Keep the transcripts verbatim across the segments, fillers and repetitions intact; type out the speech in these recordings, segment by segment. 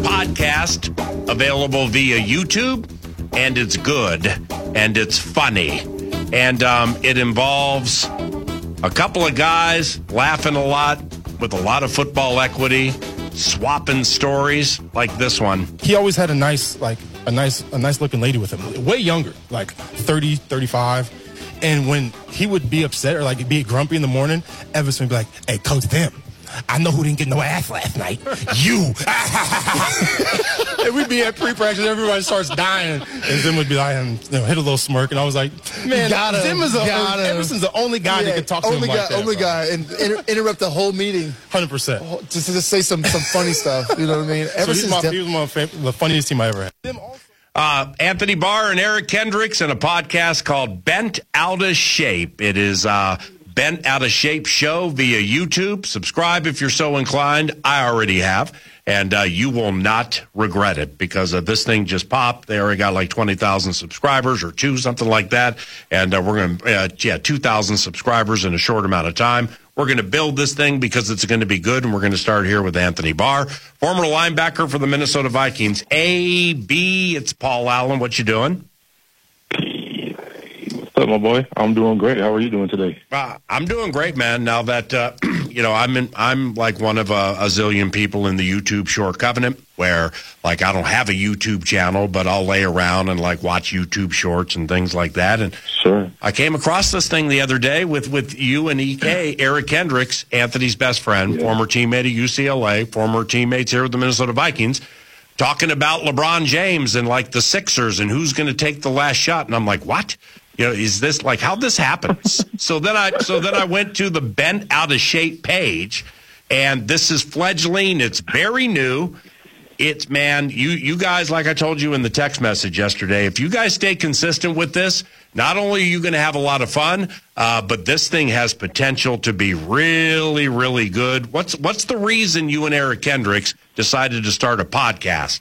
podcast available via YouTube, and it's good, and it's funny. And um, it involves a couple of guys laughing a lot with a lot of football equity, swapping stories like this one. He always had a nice, like, a nice, a nice looking lady with him, way younger, like thirty, thirty-five. And when he would be upset or like be grumpy in the morning, Everson would be like, "Hey, Coach Tim, I know who didn't get no ass last night. You." And we'd be at pre-practice, everybody starts dying, and Zim would be like, and, you know, hit a little smirk, and I was like, man, gotta, Zim is a, gotta. Everson's the only guy yeah, that can talk to only him guy, like that. Only bro. guy, and inter- interrupt the whole meeting. one hundred percent. Just to just say some, some funny stuff, you know what I mean? So he's my, he was my favorite, the funniest team I ever had. Zim also- Uh, Anthony Barr and Eric Kendricks in a podcast called Bent Out of Shape. It is uh, Bent Out of Shape show via YouTube. Subscribe if you're so inclined. I already have. And uh, you will not regret it because uh, this thing just popped. They already got like twenty thousand subscribers or two, something like that. And uh, we're going to, uh, yeah, two thousand subscribers in a short amount of time. We're going to build this thing because it's going to be good, and we're going to start here with Anthony Barr, former linebacker for the Minnesota Vikings. A, B, it's Paul Allen. What you doing? What's up, my boy? I'm doing great. How are you doing today? Uh, I'm doing great, man. Now that, uh, you know, I'm in, I'm like one of a, a zillion people in the YouTube short covenant where, like, I don't have a YouTube channel, but I'll lay around and, like, watch YouTube shorts and things like that. And Sure. I came across this thing the other day with, with you and E K, Eric Kendricks, Anthony's best friend, Yeah. former teammate at U C L A, former teammates here with the Minnesota Vikings, talking about LeBron James and, like, the Sixers and who's going to take the last shot. And I'm like, what? You know, is this like how this happens? so then I so then I went to the Bent Out of Shape page, and this is fledgling. It's very new. It's man, you you guys, like I told you in the text message yesterday, if you guys stay consistent with this, not only are you going to have a lot of fun, uh, but this thing has potential to be really, really good. What's what's the reason you and Eric Kendricks decided to start a podcast?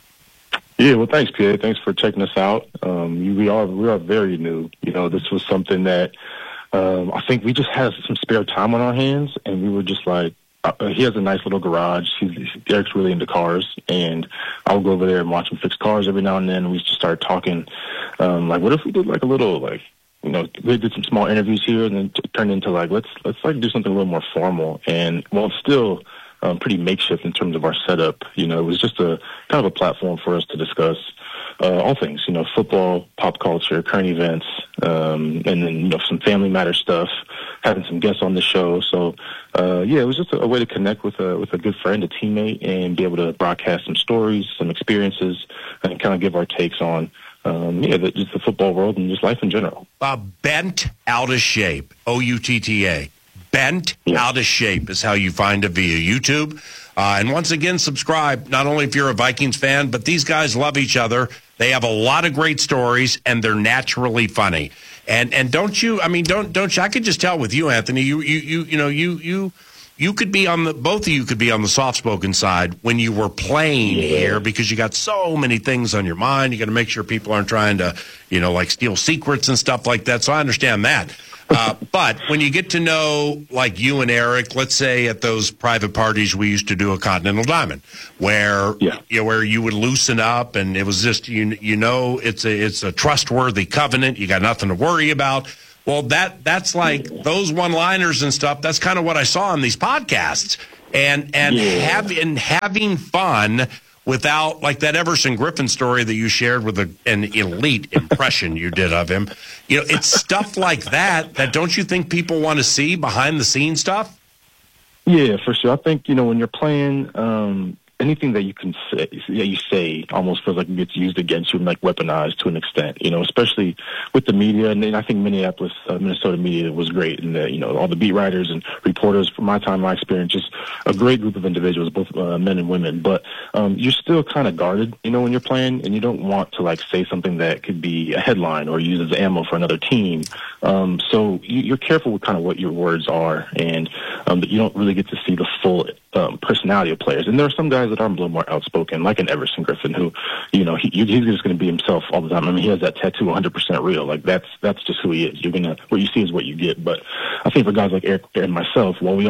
Yeah, well, thanks, Pierre. Thanks for checking us out. Um, you, we are we are very new. You know, this was something that um, I think we just had some spare time on our hands, and we were just like, uh, he has a nice little garage. He's, Eric's really into cars, and I would go over there and watch him fix cars every now and then. And we just started talking, um, like, what if we did like a little like, you know, we did some small interviews here, and then t- turned into like let's let's like do something a little more formal, and well, it's still. Um, pretty makeshift in terms of our setup. You know, it was just a kind of a platform for us to discuss uh, all things, you know, football, pop culture, current events, um, and then, you know, some family matter stuff, having some guests on the show. So, uh, yeah, it was just a, a way to connect with a, with a good friend, a teammate, and be able to broadcast some stories, some experiences, and kind of give our takes on, um, yeah, the, just the football world and just life in general. Uh, Bent Out of Shape, O U T T A. Bent Yeah. Out of Shape is how you find it via YouTube. Uh, and once again, subscribe, not only if you're a Vikings fan, but these guys love each other. They have a lot of great stories, and they're naturally funny. And and don't you, I mean, don't, don't you, I could just tell with you, Anthony, you, you, you, you know, you, you, you could be on the, both of you could be on the soft-spoken side when you were playing Yeah. here because you got so many things on your mind. You got to make sure people aren't trying to, you know, like steal secrets and stuff like that. So I understand that. Uh, but when you get to know, like you and Eric, let's say at those private parties we used to do a Continental Diamond, where Yeah. you know, where you would loosen up, and it was just you you know it's a it's a trustworthy covenant. You got nothing to worry about. Well, that that's like those one-liners and stuff. That's kind of what I saw in these podcasts, and and Yeah. having having fun. Without, like that Everson Griffin story that you shared with a, an elite impression you did of him. You know, it's stuff like that that don't you think people want to see behind the scenes stuff? Yeah, for sure. I think, you know, when you're playing, um, anything that you can say, that you say almost feels like it gets used against you and like weaponized to an extent, you know, especially with the media. And then I think Minneapolis, uh, Minnesota media was great. And, the, you know, all the beat writers and reporters from my time, my experience, just a great group of individuals, both uh, men and women. But um, you're still kind of guarded, you know, when you're playing, and you don't want to like say something that could be a headline or used as ammo for another team. Um, so you, you're careful with kind of what your words are, and um, that you don't really get to see the full um, personality of players. And there are some guys that are a little more outspoken, like an Everson Griffin, who, you know, he, he's just going to be himself all the time. I mean, he has that tattoo one hundred percent real. Like, that's that's just who he is. You're going to, what you see is what you get. But I think for guys like Eric and myself, while we are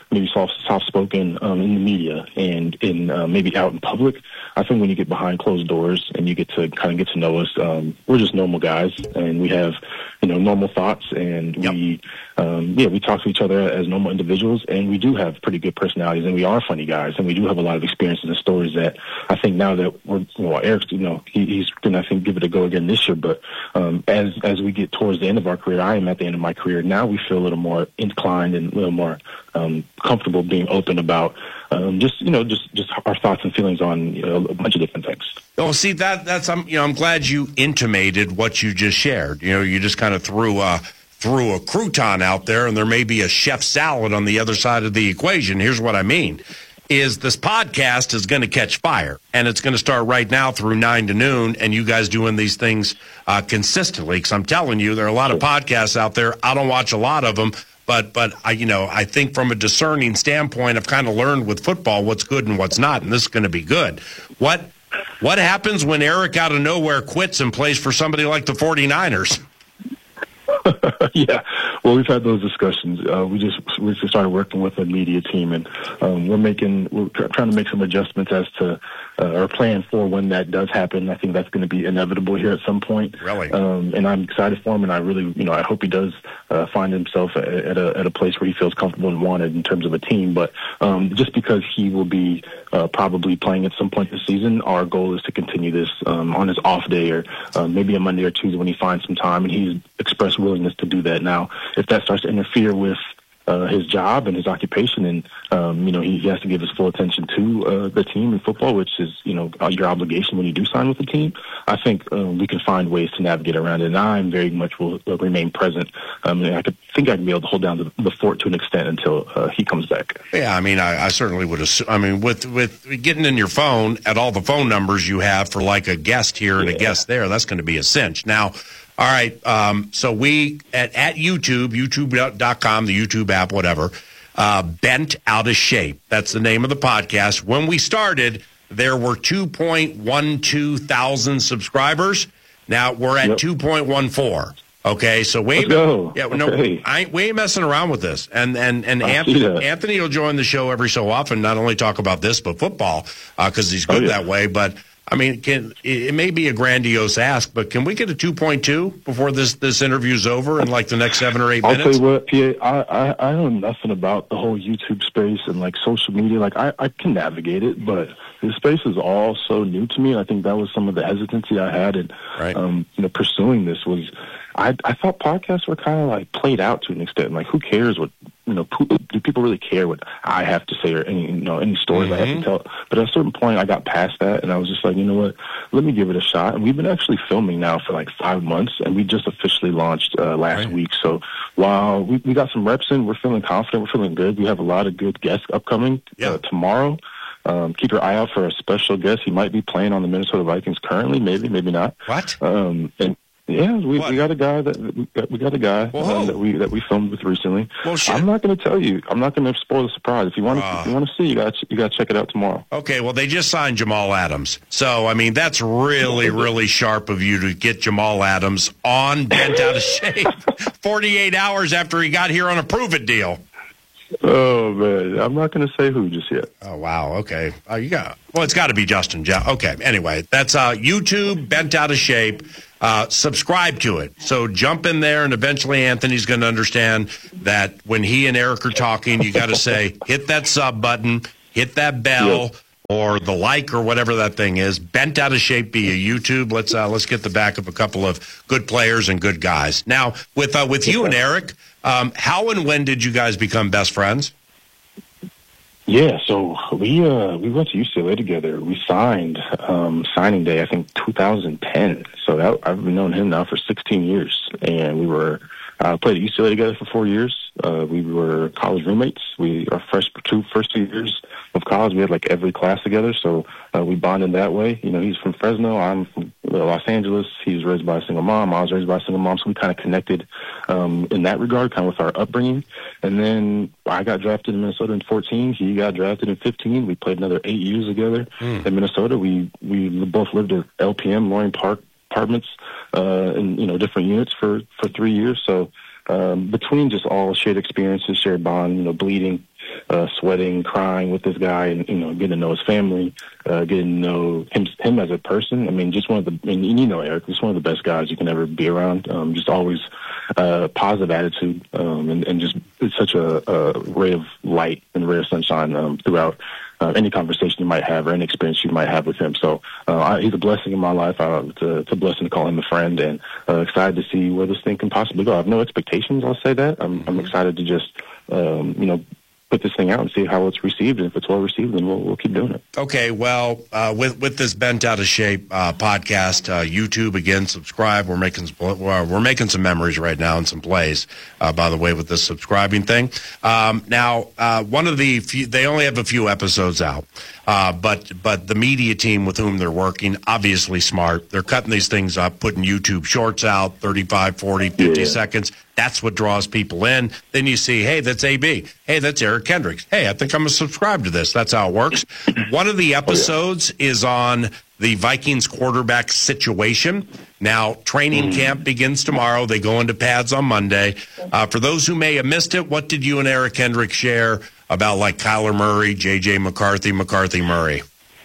maybe soft, soft-spoken um, in the media and in uh, maybe out in public. I think when you get behind closed doors and you get to kind of get to know us, um, we're just normal guys, and we have, you know, normal thoughts, and yep. we, um, yeah, we talk to each other as normal individuals, and we do have pretty good personalities, and we are funny guys, and we do have a lot of experiences and stories that I think now that we're, well, Eric's, you know, he, he's going to, I think, give it a go again this year, but um, as as we get towards the end of our career, I am at the end of my career, now we feel a little more inclined and a little more um, comfortable being open about um, just, you know, just, just our thoughts and feelings on, you know, a bunch of different things. Oh, see, that that's I'm you know I'm glad you intimated what you just shared. You know, you just kind of threw a threw a crouton out there, and there may be a chef salad on the other side of the equation. Here's what I mean: is this podcast is going to catch fire, and it's going to start right now through nine to noon, and you guys doing these things uh, consistently. Because I'm telling you, there are a lot of podcasts out there. I don't watch a lot of them. But, but I, you know, I think from a discerning standpoint, I've kind of learned with football what's good and what's not, and this is going to be good. What what happens when Eric out of nowhere quits and plays for somebody like the 49ers? Yeah, well, we've had those discussions. Uh, we just we just started working with a media team, and um, we're making we're trying to make some adjustments as to uh, our plan for when that does happen. I think that's going to be inevitable here at some point. Really, um, and I'm excited for him, and I really, you know, I hope he does uh, find himself at, at a at a place where he feels comfortable and wanted in terms of a team. But um, just because he will be uh, probably playing at some point this season, our goal is to continue this um, on his off day, or uh, maybe a Monday or Tuesday when he finds some time, and he's expressed willingness to do that. Now, if that starts to interfere with uh, his job and his occupation, and um, you know, he, he has to give his full attention to uh, the team in football, which is, you know, your obligation when you do sign with the team, I think um, we can find ways to navigate around it. And I very much will, will remain present. Um, and I could think I can be able to hold down the, the fort to an extent until uh, he comes back. Yeah, I mean, I, I certainly would assume. I mean, with with getting in your phone at all the phone numbers you have for like a guest here and yeah. a guest there, that's going to be a cinch. Now, all right, um, so we, at, at YouTube, YouTube dot com, the YouTube app, whatever, uh, Bent Out of Shape. That's the name of the podcast. When we started, there were two point one two thousand subscribers. Now we're at yep. two point one four. Okay, so we Let's go. Yeah, no, okay. I ain't, we ain't messing around with this. And and and Anthony, Anthony will join the show every so often, not only talk about this but football, because uh, he's good oh, yeah. that way. But I mean, can it may be a grandiose ask, but can we get a two point two before this this interview's over in like the next seven or eight I'll minutes? I'll tell you what, P A, I, I I know nothing about the whole YouTube space and like social media. Like I, I can navigate it, but the space is all so new to me. I think that was some of the hesitancy I had in right. um, you know, pursuing this. Was I I thought podcasts were kind of like played out to an extent. Like, who cares what, you know, do people really care what I have to say or any, you know, any stories mm-hmm. I have to tell? But at a certain point, I got past that, and I was just like, you know what, let me give it a shot. And we've been actually filming now for like five months, and we just officially launched uh, last right. week. So while we, we got some reps in, we're feeling confident, we're feeling good. We have a lot of good guests upcoming yeah. uh, tomorrow. Um, keep your eye out for a special guest. He might be playing on the Minnesota Vikings currently, maybe, maybe not. What? Um, and Yeah, we, we got a guy that we got, we got a guy um, that we that we filmed with recently. Well, shit. I'm not going to tell you. I'm not going to spoil the surprise. If you want to, uh, if you want to see, you got you got to check it out tomorrow. Okay. Well, they just signed Jamal Adams, so I mean that's really really sharp of you to get Jamal Adams on Bent Out of Shape forty-eight hours after he got here on a Prove It deal. Oh man, I'm not going to say who just yet. Oh wow. Okay. Oh, you got. Well, it's got to be Justin. Okay. Anyway, that's uh, YouTube Bent Out of Shape. Uh, subscribe to it. So jump in there, and eventually Anthony's going to understand that when he and Eric are talking, you got to say, hit that sub button, hit that bell, yep. or the like, or whatever that thing is. Bent Out of Shape via YouTube. Let's uh, let's get the back of a couple of good players and good guys. Now, with uh, with you and Eric, um, how and when did you guys become best friends? Yeah, so we uh, we went to U C L A together. We signed um, signing day, I think, two thousand ten. So that, I've known him now for sixteen years, and we were uh, played at U C L A together for four years. Uh, we were college roommates. We our first two first two years of college, we had like every class together. So uh, we bonded that way. You know, he's from Fresno. I'm from Los Angeles. He was raised by a single mom. I was raised by a single mom. So we kind of connected um, in that regard, kind of with our upbringing. And then I got drafted in Minnesota in fourteen. He got drafted in fifteen. We played another eight years together mm. in Minnesota. We we both lived at L P M, Loring Park apartments, uh, in, you know, different units for, for three years. So um, between just all shared experiences, shared bond, you know, bleeding, uh, sweating, crying with this guy, and you know, getting to know his family, uh, getting to know him, him as a person. I mean, just one of the, and you know, Eric, just one of the best guys you can ever be around. Um, just always uh, positive attitude, um, and, and just it's such a, a ray of light and ray of sunshine um, throughout uh, any conversation you might have or any experience you might have with him. So uh, I, he's a blessing in my life. Uh, it's, a, it's a blessing to call him a friend, and uh, excited to see where this thing can possibly go. I have no expectations. I'll say that. I'm, I'm excited to just, um, you know, put this thing out and see how it's received. And if it's well received, then we'll, we'll keep doing it. Okay, well, uh, with with this Bent Out of Shape uh, podcast, uh, YouTube again, subscribe. We're making some, we're making some memories right now and some plays. Uh, by the way, with this subscribing thing. Um, now, uh, one of the few, they only have a few episodes out, uh, but but the media team with whom they're working, obviously smart. They're cutting these things up, putting YouTube shorts out, thirty-five, forty, fifty yeah. seconds. That's what draws people in. Then you see, hey, that's A B. Hey, that's Eric Kendricks. Hey, I think I'm going to subscribe to this. That's how it works. One of the episodes oh, yeah. is on the Vikings quarterback situation. Now, training mm. camp begins tomorrow. They go into pads on Monday. Uh, for those who may have missed it, what did you and Eric Kendricks share about, like, Kyler Murray, J J McCarthy, McCarthy Murray?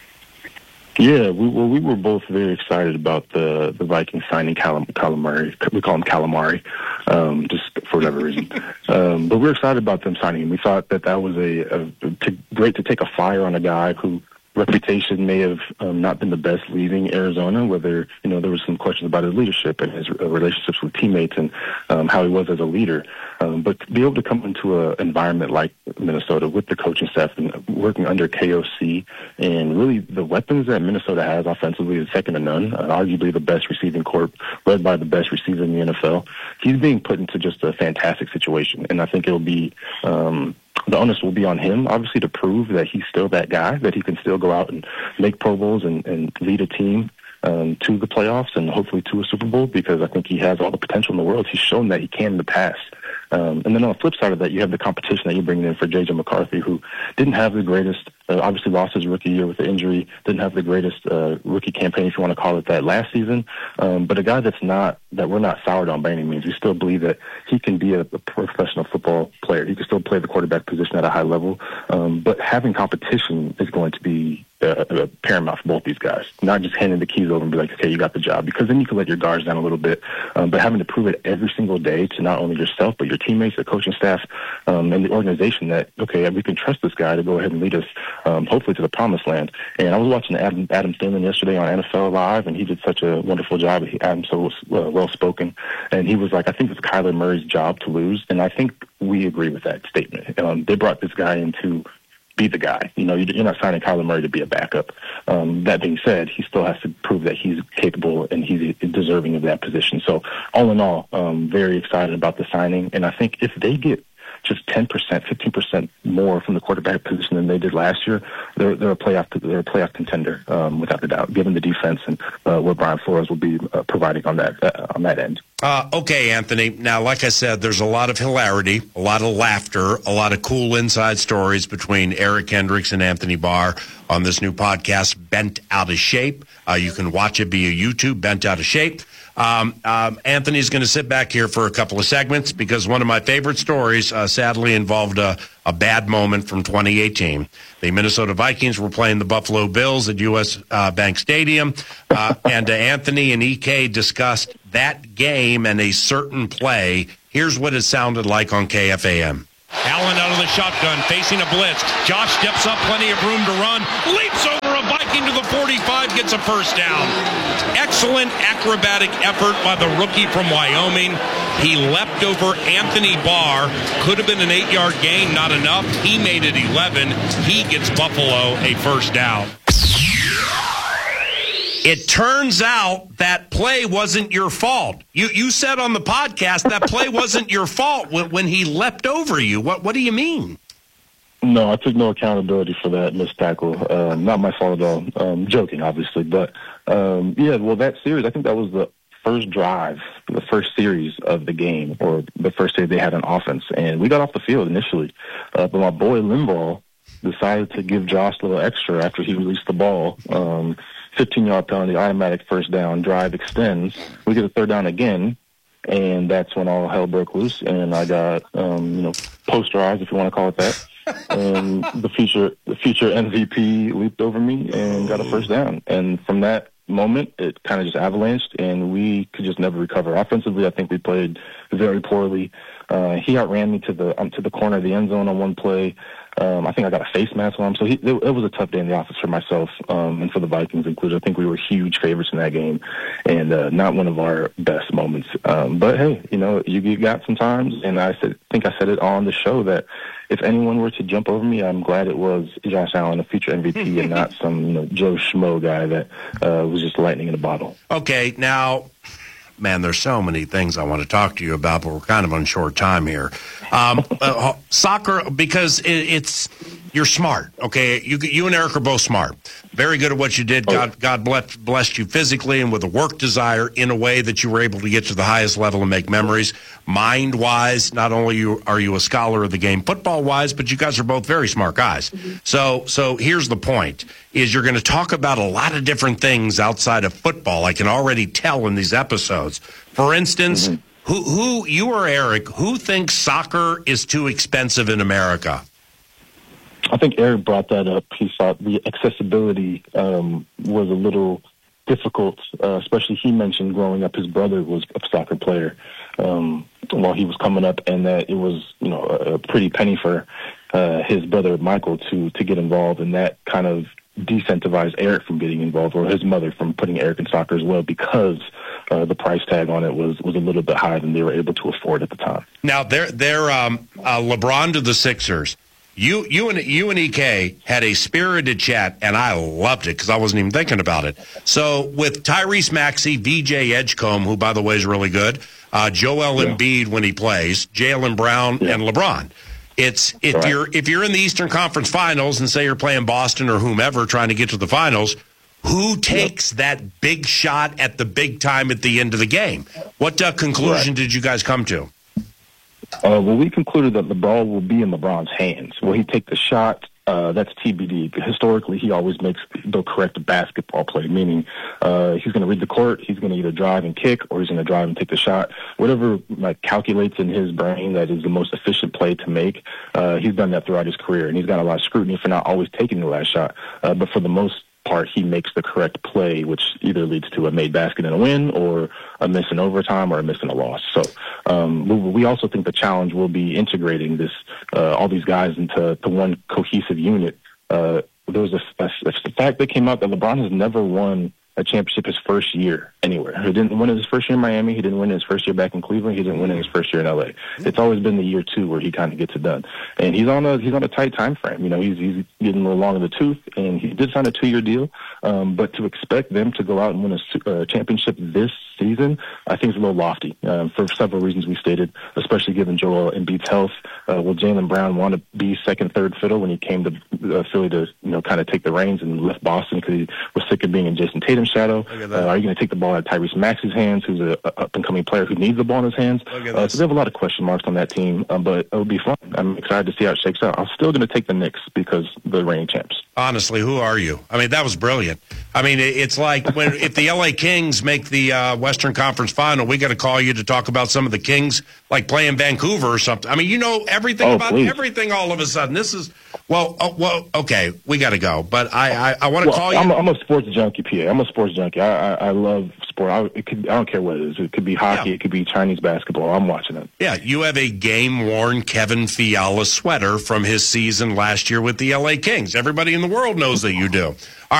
Yeah, we, well, we were both very excited about the, the Vikings signing Cal- Calamari. We call him Calamari, um, just for whatever reason. Um, but we were excited about them signing him. We thought that that was a, a to, great to take a flyer on a guy who reputation may have um, not been the best leaving Arizona, whether, you know, there was some questions about his leadership and his uh, relationships with teammates and um, how he was as a leader. Um, but to be able to come into an environment like Minnesota with the coaching staff and working under K O C, and really the weapons that Minnesota has offensively is second to none, uh, arguably the best receiving corps, led by the best receiver in the N F L. He's being put into just a fantastic situation, and I think it'll be um, the onus will be on him, obviously, to prove that he's still that guy, that he can still go out and make Pro Bowls and, and lead a team um, to the playoffs and hopefully to a Super Bowl, because I think he has all the potential in the world. He's shown that he can in the past. Um, and then on the flip side of that, you have the competition that you're bringing in for J J McCarthy, who didn't have the greatest, uh, obviously lost his rookie year with the injury, didn't have the greatest uh, rookie campaign, if you want to call it that, last season. Um, but a guy that's not, that we're not soured on by any means. We still believe that he can be a, a professional football player. He can still play the quarterback position at a high level. Um, but having competition is going to be uh, uh, paramount for both these guys. Not just handing the keys over and be like, okay, you got the job, because then you can let your guards down a little bit. Um, but having to prove it every single day to not only yourself, but your teammates, the coaching staff, um, and the organization that, okay, we can trust this guy to go ahead and lead us, um, hopefully to the promised land. And I was watching Adam, Adam Thielen yesterday on N F L Live, and he did such a wonderful job. He, Adam's so uh, well-spoken. And he was like, I think it's Kyler Murray's job to lose. And I think we agree with that statement. Um, they brought this guy in to be the guy. You know, you're not signing Kyler Murray to be a backup. Um, that being said, he still has to prove that he's capable and he's deserving of that position. So all in all, um, very excited about the signing. And I think if they get just ten percent, fifteen percent more from the quarterback position than they did last year, they're, they're a playoff they're a playoff contender, um, without a doubt, given the defense and uh, what Brian Flores will be uh, providing on that uh, on that end. Uh, okay, Anthony. Now, like I said, there's a lot of hilarity, a lot of laughter, a lot of cool inside stories between Eric Kendricks and Anthony Barr on this new podcast, Bent Out of Shape. Uh, you can watch it via YouTube, Bent Out of Shape. Um, um, Anthony's going to sit back here for a couple of segments because one of my favorite stories uh, sadly involved a, a bad moment from twenty eighteen. The Minnesota Vikings were playing the Buffalo Bills at U S Uh, Bank Stadium, uh, and uh, Anthony and E K discussed that game and a certain play. Here's what it sounded like on K F A M. Allen out of the shotgun, facing a blitz. Josh steps up, plenty of room to run, leaps over a Viking to the forty-five, gets a first down. Excellent acrobatic effort by the rookie from Wyoming. He leapt over Anthony Barr. Could have been an eight-yard gain, not enough. He made it eleven. He gets Buffalo a first down. It turns out that play wasn't your fault. You you said on the podcast that play wasn't your fault when, when he leapt over you. What what do you mean? No, I took no accountability for that missed tackle. Uh, not my fault at all. Um, joking, obviously. But, um, yeah, well, that series, I think that was the first drive, the first series of the game, or the first series they had on offense. And we got off the field initially. Uh, but my boy Limbaugh decided to give Josh a little extra after he released the ball. Um fifteen-yard penalty, automatic first down, drive extends. We get a third down again, And that's when all hell broke loose, and I got, um, you know, posterized, if you want to call it that. And the future, the future M V P leaped over me and got a first down. And from that moment, it kind of just avalanched, and we could just never recover. Offensively, I think we played very poorly. Uh, he outran me to the um, to the corner of the end zone on one play. Um, I think I got a face mask on him. So he, it, it was a tough day in the office for myself um, and for the Vikings included. I think we were huge favorites in that game, and uh, not one of our best moments. Um, but, hey, you know, you, you got some times, and I said, think I said it on the show that if anyone were to jump over me, I'm glad it was Josh Allen, a future M V P, and not some, you know, Joe Schmo guy that uh, was just lightning in a bottle. Okay, now, man, there's so many things I want to talk to you about, but we're kind of on short time here. Um, uh, soccer, because it, it's you're smart, okay? You you and Eric are both smart. Very good at what you did. God God bless, blessed you physically and with a work desire in a way that you were able to get to the highest level and make memories. Mind-wise, not only you, are you a scholar of the game football-wise, but you guys are both very smart guys. So so here's the point, is you're going to talk about a lot of different things outside of football. I can already tell in these episodes. For instance, mm-hmm. who, who you or Eric, who thinks soccer is too expensive in America? I think Eric brought that up. He thought the accessibility um, was a little difficult, uh, especially he mentioned growing up his brother was a soccer player um, while he was coming up, and that it was, you know, a pretty penny for uh, his brother Michael to, to get involved, and that kind of decentivized Eric from getting involved, or his mother from putting Eric in soccer as well, because uh, the price tag on it was, was a little bit higher than they were able to afford at the time. Now, they're, they're um, uh, LeBron to the Sixers. You, you and you and E K had a spirited chat, and I loved it because I wasn't even thinking about it. So with Tyrese Maxey, V J Edgecombe, who by the way is really good, uh, Joel yeah. Embiid when he plays, Jaylen Brown, yeah. and LeBron. It's if right. you're if you're in the Eastern Conference Finals and say you're playing Boston or whomever trying to get to the finals, who takes yep. that big shot at the big time at the end of the game? What uh, conclusion right. did you guys come to? Uh, well, we concluded that the ball will be in LeBron's hands. Will he take the shot? Uh, that's T B D. Historically, he always makes the correct basketball play, meaning uh, he's going to read the court, he's going to either drive and kick, or he's going to drive and take the shot. Whatever like calculates in his brain that is the most efficient play to make, uh, he's done that throughout his career, and he's got a lot of scrutiny for not always taking the last shot. Uh, but for the most part, he makes the correct play, which either leads to a made basket and a win, or a miss in overtime, or a miss in a loss. So um, we, we also think the challenge will be integrating this uh, all these guys into to one cohesive unit. Uh, there was a, a, a fact that came out that LeBron has never won a championship his first year anywhere. He didn't win it his first year in Miami. He didn't win it his first year back in Cleveland. He didn't win it his first year in L A. It's always been the year two where he kind of gets it done. And he's on a he's on a tight time frame. You know, he's he's getting a little long in the tooth, and he did sign a two-year deal. Um, but to expect them to go out and win a uh, championship this season, I think is a little lofty um, for several reasons we stated, especially given Joel Embiid's health. Uh, will Jaylen Brown want to be second, third fiddle when he came to uh, Philly to, you know, kind of take the reins and left Boston because he was sick of being in Jason Tatum's shadow? Uh, are you going to take the ball out of Tyrese Maxey's hands, who's an up-and-coming player who needs the ball in his hands? Uh, so they have a lot of question marks on that team, um, but it'll be fun. I'm excited to see how it shakes out. I'm still going to take the Knicks because they're reigning champs. Honestly, who are you? I mean, that was brilliant. I mean, it's like when if the L A Kings make the uh, Western Conference Final, we got to call you to talk about some of the Kings, like playing Vancouver or something. I mean, you know everything oh, about please. everything all of a sudden. This is, well, oh, well, okay, we got to go. But I, I, I want to well, call you. I'm a, I'm a sports junkie, P A. I'm a sports junkie. I, I, I love sport. I, it could, I don't care what it is. It could be hockey. Yeah. It could be Chinese basketball. I'm watching it. Yeah, you have a game-worn Kevin Fiala sweater from his season last year with the L A Kings. Everybody in the world knows that you do.